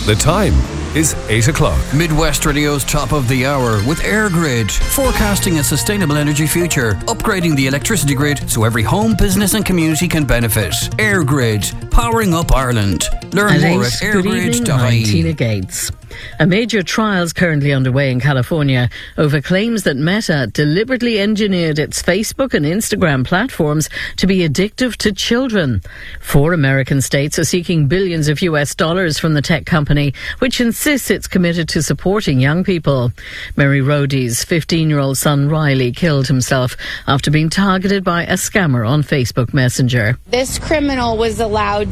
The time is 8 o'clock. Midwest Radio's top of the hour with AirGrid, forecasting a sustainable energy future, upgrading the electricity grid so every home, business and community can benefit. AirGrid, powering up Ireland. Learn more at airgrid.ie. I'm Tina Gates. A major trial is currently underway in California over claims that Meta deliberately engineered its Facebook and Instagram platforms to be addictive to children. 4 American states are seeking billions of US dollars from the tech company, which insists it's committed to supporting young people. Mary Rody's 15-year-old son Riley killed himself after being targeted by a scammer on Facebook Messenger. This criminal was allowed